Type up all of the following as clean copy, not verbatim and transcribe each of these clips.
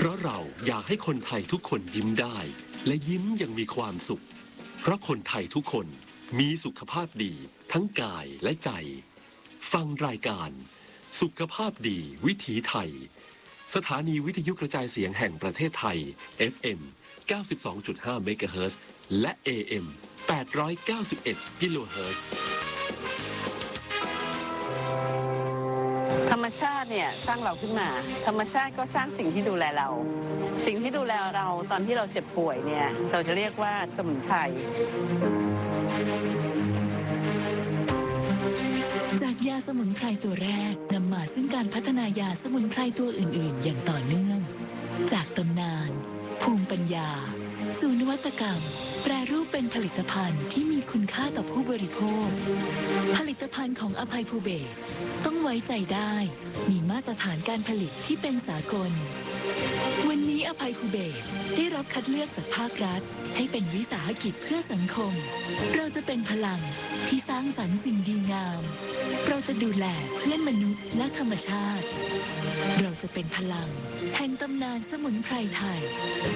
เพราะเราอยากให้คนไทยทุกคนยิ้มได้และยิ้มอย่างมีความสุขเพราะคนไทยทุกคนมีสุขภาพดีทั้งกายและใจฟังรายการสุขภาพดีวิถีไทยสถานีวิทยุกระจายเสียงแห่งประเทศไทย FM 92.5 เมกะเฮิรตซ์และ AM 891 กิโลเฮิรตซ์ธรรมชาติเนี่ยสร้างเราขึ้นมาธรรมชาติก็สร้างสิ่งที่ดูแลเราสิ่งที่ดูแลเราตอนที่เราเจ็บป่วยเนี่ยเราจะเรียกว่าสมุนไพรจากยาสมุนไพรตัวแรกนำมาซึ่งการพัฒนายาสมุนไพรตัวอื่นๆอย่างต่อเนื่องจากตำนานภูมิปัญญาสู่นวัตกรรมแปรรูปเป็นผลิตภัณฑ์ที่มีคุณค่าต่อผู้บริโภคผลิตภัณฑ์ของอภัยภูเบศรต้องไว้ใจได้มีมาตรฐานการผลิตที่เป็นสากลวันนี้อภัยภูเบศรได้รับคัดเลือกจากภาครัฐให้เป็นวิสาหกิจเพื่อสังคมเราจะเป็นพลังที่สร้างสรรค์สิ่งดีงามเราจะดูแลเพื่อนมนุษย์และธรรมชาติเราจะเป็นพลังแห่งตำนานสมุนไพรไทย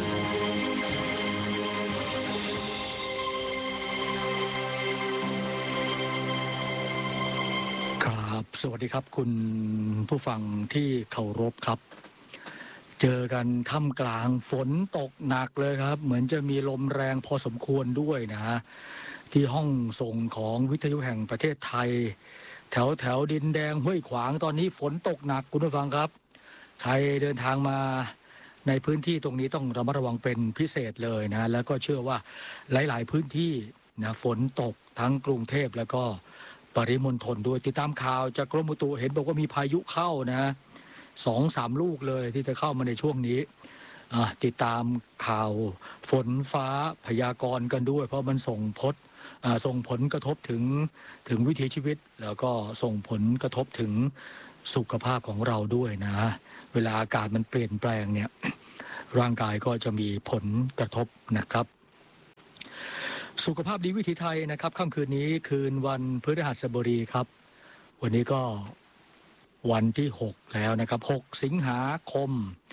ครับสวัสดีครับคุณผู้ฟังที่เคารพครับเจอกันท่ามกลางฝนตกหนักเลยครับเหมือนจะมีลมแรงพอสมควรด้วยนะฮะที่ห้องส่งของวิทยุแห่งประเทศไทยแถวดินแดงห้วยขวางตอนนี้ฝนตกหนักคุณผู้ฟังครับใครเดินทางมาในพื้นที่ตรงนี้ต้องระมัดระวังเป็นพิเศษเลยนะแล้วก็เชื่อว่าหลายๆพื้นที่นะฝนตกทั้งกรุงเทพแล้วก็ปริมณฑลด้วยติดตามข่าวจากกรมอุตุเห็นบอกว่ามีพายุเข้านะ2-3 ลูกเลยที่จะเข้ามาในช่วงนี้ติดตามข่าวฝนฟ้าพยากรณ์กันด้วยเพราะมันส่งผลกระทบถึงวิถีชีวิตแล้วก็ส่งผลกระทบถึงสุขภาพของเราด้วยนะเวลาอากาศมันเปลี่ยนแปลงเนี่ยร่างกายก็จะมีผลกระทบนะครับสุขภาพดีวิถีไทยนะครับค่ำคืนนี้คืนวันพฤหัสบดีครับวันนี้ก็วันที่6แล้วนะครับ6สิงหาคม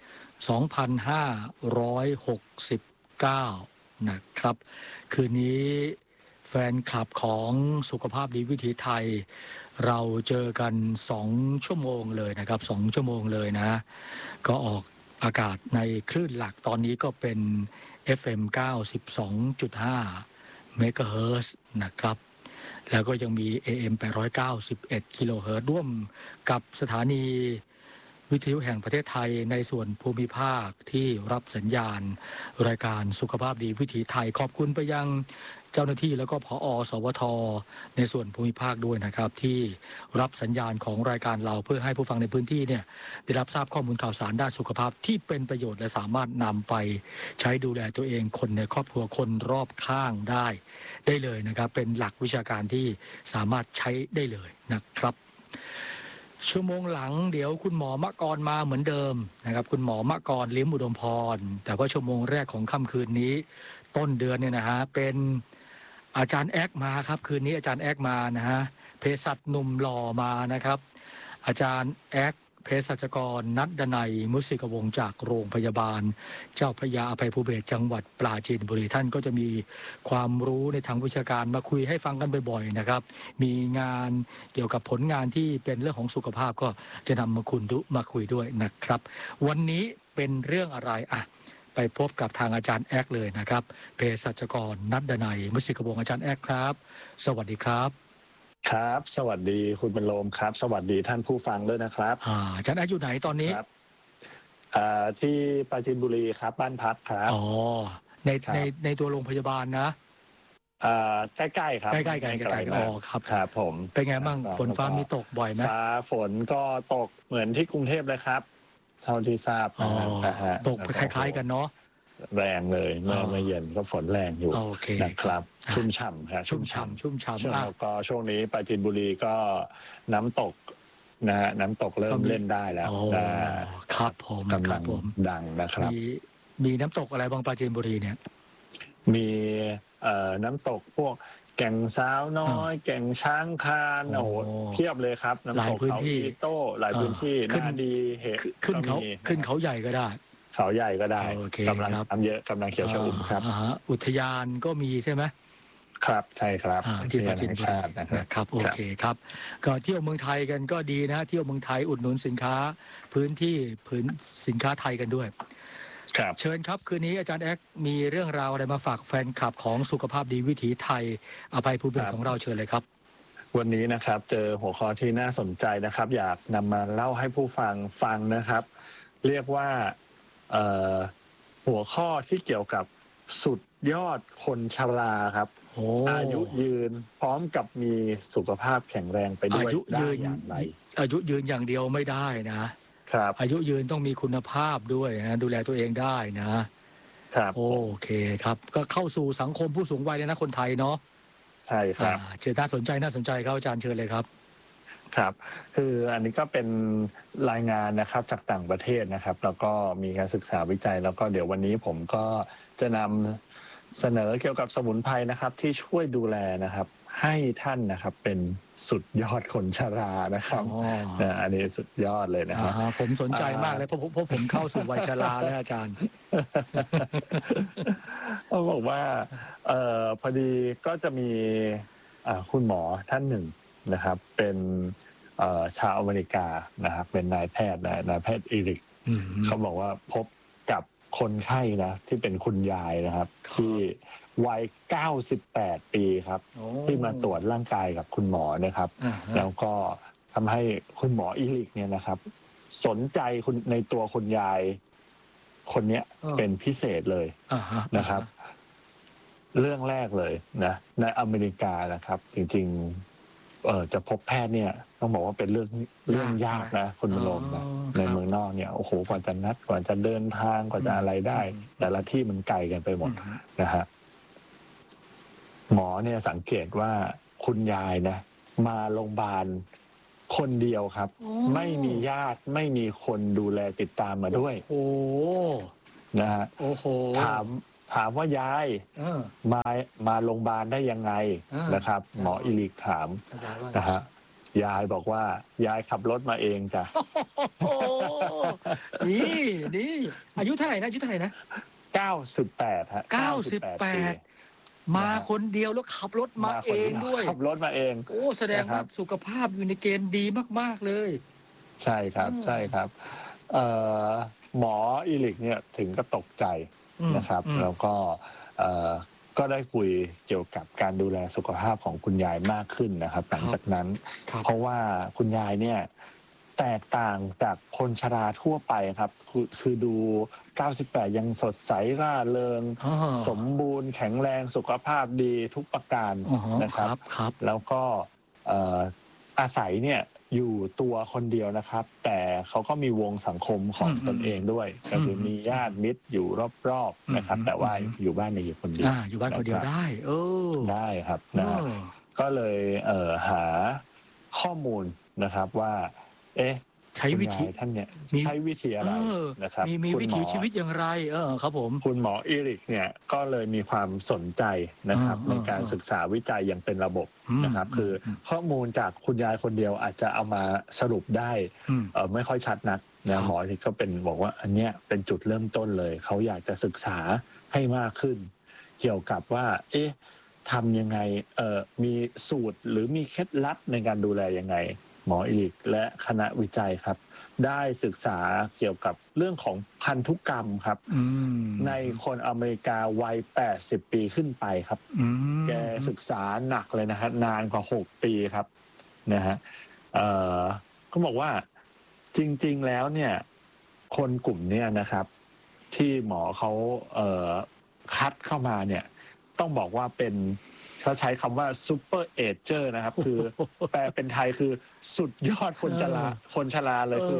2569นะครับคืนนี้แฟนคลับของสุขภาพดีวิถีไทยเราเจอกัน2 ชั่วโมงเลยนะครับ2 ชั่วโมงเลยนะก็ออกอากาศในคลื่นหลักตอนนี้ก็เป็น FM 92.5 เมกะเฮิรตซ์นะครับแล้วก็ยังมี AM 891 กิโลเฮิรตซ์ร่วมกับสถานีวิทยุแห่งประเทศไทยในส่วนภูมิภาคที่รับสัญญาณรายการสุขภาพดีวิถีไทยขอบคุณไปยังเจ้าหน้าที่แล้วก็ผอ.สวท.ในส่วนภูมิภาคด้วยนะครับที่รับสัญญาณของรายการเราเพื่อให้ผู้ฟังในพื้นที่เนี่ยได้รับทราบข้อมูลข่าวสารด้านสุขภาพที่เป็นประโยชน์และสามารถนำไปใช้ดูแลตัวเองคนในครอบครัวคนรอบข้างได้เลยนะครับเป็นหลักวิชาการที่สามารถใช้ได้เลยนะครับชั่วโมงหลังเดี๋ยวคุณหมอมะกรมาเหมือนเดิมนะครับคุณหมอมะกรลิ้มอุดมพรแต่ว่าชั่วโมงแรกของค่ำคืนนี้ต้นเดือนเนี่ยนะฮะเป็นอาจารย์แอ๊กมาครับคืนนี้อาจารย์แอ๊กมานะฮะเภสัชหนุ่มหล่อมานะครับอาจารย์แอ๊กเภสัชกรนัดดนัยมุสิกวงศ์จากโรงพยาบาลเจ้าพระยาอภัยภูเบศรจังหวัดปราจีนบุรีท่านก็จะมีความรู้ในทางวิชาการมาคุยให้ฟังกันบ่อยๆนะครับมีงานเกี่ยวกับผลงานที่เป็นเรื่องของสุขภาพก็จะนำมาคุยด้วยนะครับวันนี้เป็นเรื่องอะไรไปพบกับทางอาจารย์แอ๊กเลยนะครับเภสัชกรนัดดนัยมุสิกวงศ์อาจารย์แอ๊กครับสวัสดีครับครับสวัสดีคุณบรรโลมครับสวัสดีท่านผู้ฟังด้วยนะครับอาจารย์แอ๊กอยู่ไหนตอนนี้ครับที่ปราจีนบุรีครับบ้านพักครับในตัวโรงพยาบาลนะใกล้ๆครับใกล้ๆครับครับผมเป็นไงบ้างฝนฟ้ามีตกบ่อยไหมฟ้าฝนก็ตกเหมือนที่กรุงเทพเลยครับเท่าที่ทราบตกคล้ายๆกันเนาะแรงเลยเมื่อเย็นก็ฝนแรงอยู่นะครับชุ่มฉ่ำครับชุ่มฉ่ำแล้วก็ช่วงนี้ปราจีนบุรีก็น้ำตกนะฮะน้ำตกเริ่มเล่นได้แล้วครับผมกำลังดังนะครับมีน้ำตกอะไรบางปราจีนบุรีเนี่ยมีน้ำตกพวกแก่งสาวน้อยแก่งช้างคานโอ้โหเทียบเลยครับน้ำตกเขาอีโต้หลายพื้นที่นาดีเหตุขึ้นเขาใหญ่ก็ได้เขาใหญ่ก็ได้โอเคกำลังครับน้ำเยอะกำลังเขียวชอุ่มครับฮะอุทยานก็มีใช่ไหมครับใช่ครับที่ปราจีนแห่งบุชารีตินะครับนะครับโอเคครับก็เที่ยวเมืองไทยกันก็ดีนะเที่ยวเมืองไทยอุดหนุนสินค้าพื้นสินค้าไทยกันด้วยครับเชิญครับคืนนี้อาจารย์แอ๊กมีเรื่องราวอะไรมาฝากแฟนคลับของสุขภาพดีวิถีไทยอภัยภูเบศรของเราเชิญเลยครับวันนี้นะครับเจอหัวข้อที่น่าสนใจนะครับ อยากนำมาเล่าให้ผู้ฟังนะครับ เรียกว่าหัวข้อที่เกี่ยวกับสุดยอดคนชราครับโอ้อายุยืนพร้อมกับมีสุขภาพแข็งแรงไปด้วยอายุได้ยืนอย่างไรอายุยืนอย่างเดียวไม่ได้นะครับอายุยืนต้องมีคุณภาพด้วยนะดูแลตัวเองได้นะครับ โอเคครับก็เข้าสู่สังคมผู้สูงวัยเลยนะคนไทยเนาะใช่ครับเชิญน่าสนใจครับอาจารย์เชิญเลยครับครับคืออันนี้ก็เป็นรายงานนะครับจากต่างประเทศนะครับ แล้วก็มีการศึกษาวิจัย แล้วก็เดี๋ยววันนี้ผมก็จะนำเสนอเกี่ยวกับสมุนไพรนะครับ ที่ช่วยดูแลนะครับ ให้ท่านนะครับเป็นสุดยอดคนชรานะครับอ๋ออันนี้สุดยอดเลยนะครับผมสนใจมากเลยเพราะผมเข้าสู่วัยชราแล้วอาจารย์เขาบอกว่าพอดีก็จะมีคุณหมอท่านหนึ่งนะครับ เป็นชาวอเมริกานะครับ เป็นนายแพทย์อีริกอืมเขาบอกว่าพบกับคนไข้นะที่เป็นคุณยายนะครับครับที่วัย 98 ปีครับโอ้ที่มาตรวจร่างกายกับคุณหมอนะครับอ่าฮะแล้วก็ทำให้คุณหมออีริกเนี่ยนะครับ สนใจในตัวคุณยายคนเนี้ยเป็นพิเศษเลยอ่าฮะนะครับ เรื่องแรกเลยนะในอเมริกานะครับ จริงๆจะพบแพทย์เนี่ย ต้องบอกว่าเป็นเรื่องยากนะคุณมโนมนะในเมืองนอกเนี่ยโอ้โหกว่าจะนัดกว่าจะเดินทางกว่าจะอะไรได้ แต่ละที่มันไกลกันไปหมดนะฮะหมอเนี่ยสังเกตว่าคุณยายนะมาโรงพยาบาลคนเดียวครับ ไม่มีญาติไม่มีคนดูแลติดตามมาด้วยโอ้นะฮะโอ้โหถามว่ายายเออมาโรงพยาบาลได้ยังไงอ่านนะครับ หมออิลิกถามอาจารย์ว่านะฮะยายบอกว่ายายขับรถมาเองจ้ะโอ้นี่อายุเท่าไหร่นะ 98ฮะ 98 มาคนเดียวแล้วขับรถมาเองด้วยขับรถมาเองโอ้แสดงว่าสุขภาพอยู่ในเกณฑ์ดีมากๆเลยใช่ครับอืมใช่ครับหมออิลิกเนี่ยถึงก็ตกใจนะครับ แล้วก็ได้คุยเกี่ยวกับการดูแลสุขภาพของคุณยายมากขึ้นนะครับหลังจากนั้นครับเพราะว่าคุณยายเนี่ยแตกต่างจากคนชราทั่วไปครับ คือดู 98 ยังสดใสร่าเริงอ๋อสมบูรณ์แข็งแรงสุขภาพดีทุกประการอ๋อนะครับครับแล้วก็อาศัยเนี่ยอยู่ตัวคนเดียวนะครับ แต่เขาก็มีวงสังคมของตนเองด้วยก็คือมีญาติมิตรอยู่รอบๆนะครับ แต่ว่าอยู่บ้านเนี่ยอยู่คนเดียวอยู่บ้านคนเดียวได้ได้ครับนะฮะก็เลยหาข้อมูลนะครับว่าใช้วิธีคุณยายท่านเนี่ยมีใช้วิธีอะไรนะครับมีคุณวิหมถีอชีวิตอย่างไรครับผมคุณหมออีริกเนี่ยก็เลยมีความสนใจนะครับอ่าในการศึกษาวิจัยอย่างเป็นระบบอืมนะครับ คือข้อมูลจากคุณยายคนเดียวอาจจะเอามาสรุปได้อืมไม่ค่อยชัดนักครันะบหมอที่ก็เป็นบอกว่าอันเนี้ยเป็นจุดเริ่มต้นเลยเขาอยากจะศึกษาให้มากขึ้น เกี่ยวกับว่า ทำยังไงมีสูตรหรือมีเคล็ดลับในการดูแลยังไง หมออิลิกและคณะวิจัยครับ ได้ศึกษาเกี่ยวกับเรื่องของพันธุกรรมครับ ในคนอเมริกาวัย 80 ปีขึ้นไปครับ แกศึกษาหนักเลยนะฮะนานกว่า 6 ปีครับนะฮะก็บอกว่าจริงๆแล้วเนี่ยคนกลุ่มเนี้ยนะครับ ที่หมอเขาคัดเข้ามาเนี่ยต้องบอกว่าเป็นเขาใช้คำว่าซูเปอร์เอเจอร์นะครับ คือแปลเป็นไทยคือสุดยอดคนชราเลยคือ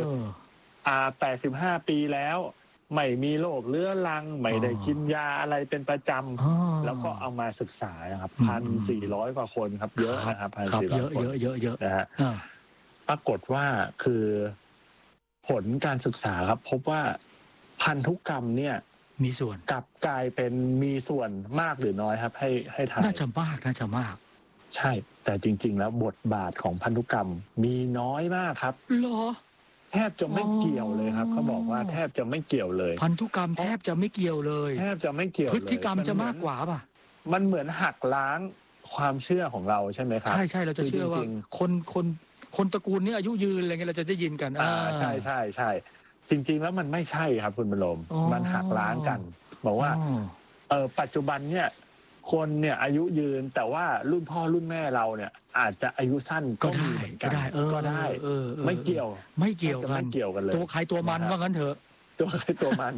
85 ปีแล้วไม่มีโรคเรื้อรังไม่ได้กินยาอะไรเป็นประจำแล้วก็เอามาศึกษานะครับ 1,400 กว่าคนครับเยอะนะครับ 1,400 คนเยอะนะฮะปรากฏว่าคือผลการศึกษาครับพบว่าพันธุกรรมเนี่ยมีส่วนกลับกลายเป็นมีส่วนมากหรือน้อยครับ ให้ทายน่าจะมากใช่ แต่จริง ๆ แล้วบทบาทของพันธุกรรมมีน้อยมากครับเหรอแทบจะไม่เกี่ยวเลยครับเขาบอกว่าแทบจะไม่เกี่ยวเลยพันธุกรรมแทบจะไม่เกี่ยวเลยแทบจะไม่เกี่ยวเลยพฤติกรรมจะมากกว่าป่ะมันเหมือนหักล้างความเชื่อของเราใช่ไหมครับใช่เราจะเชื่อว่าคนตระกูลนี้อายุยืนอะไรเงี้ยเราจะได้ยินกันใช่จริงๆแล้วมันไม่ใช่ครับคุณบรมมันหักล้างกันบอกว่าปัจจุบันเนี่ยคนเนี่ยอายุยืนแต่ว่ารุ่นพ่อรุ่นแม่เราเนี่ยอาจจะอายุสั้นก็มีเหมือนกันก็ได้ไม่เกี่ยวกันเลยตัวใครตัวมันว่างั้นเถอะตัวใครตัวมัน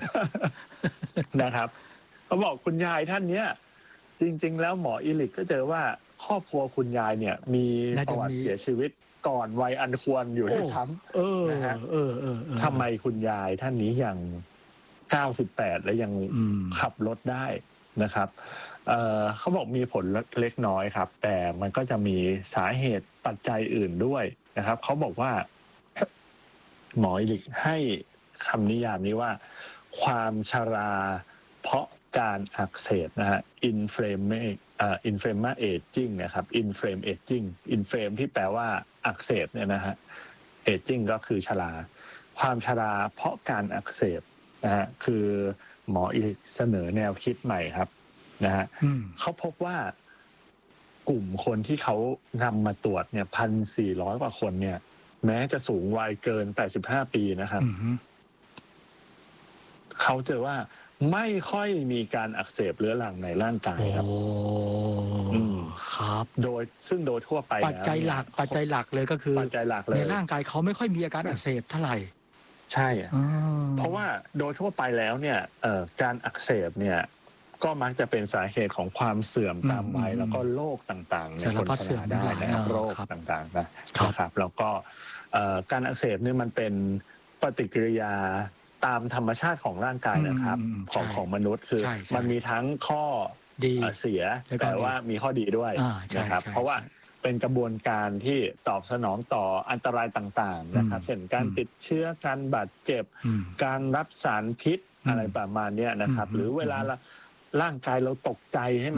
นะครับเขาบอกคุณยายท่านเนี้ยจริงๆแล้วหมออิลิกก็เจอว่าครอบครัวคุณยายเนี่ยมีประวัติเสียชีวิตก่อนวัยอันควรอยู่ด้วยซ้ำนะฮะทำไมคุณยายท่านนี้ยัง98และยังขับรถได้นะครับเขาบอกมีผลเล็กน้อยครับแต่มันก็จะมีสาเหตุปัจจัยอื่นด้วยนะครับเขาบอกว่าหมออิลิกให้คำนิยามนี้ว่าความชราเพราะการอักเสบนะฮะ inflammatory aging นะครับ inflammatory aging inflame ที่แปลว่าอักเสบเนี่ยนะฮะ aging ก็คือชราความชราเพราะการอักเสบนะฮะคือหมออิลิกเสนอแนวคิดใหม่ครับนะฮะเขาพบว่ากลุ่มคนที่เขานำมาตรวจเนี่ย 1,400 กว่าคนเนี่ยแม้จะสูงวัยเกิน85ปีนะครับเขาเจอว่าไม่ค่อยมีการอักเสบเรื้อรังในร่างกายครับครับโดยทั่วไปปัจจัยหลักเลยก็คือในร่างกายเขาไม่ค่อยมีอาการอักเสบเท่าไหร่ใช่เพราะว่าโดยทั่วไปแล้วเนี่ยการอักเสบเนี่ยก็มักจะเป็นสาเหตุของความเสื่อมตามวัยแล้วก็โรคต่างๆในคนชราได้นะครับโรคต่างๆนะครับแล้วก็การอักเสบเนี่ยมันเป็นปฏิกิริยาตามธรรมชาติของร่างกายนะครับของมนุษย์คือมันมีทั้งข้อดีเสียแต่ว่ามีข้อดีด้วยนะครับเพราะว่าเป็นกระบวนการที่ตอบสนองต่ออันตรายต่างๆนะครับเช่นการติดเชื้อการบาดเจ็บการรับสารพิษอะไรประมาณนี้นะครับหรือเวลาร่างกายเราตกใจใช่ไหม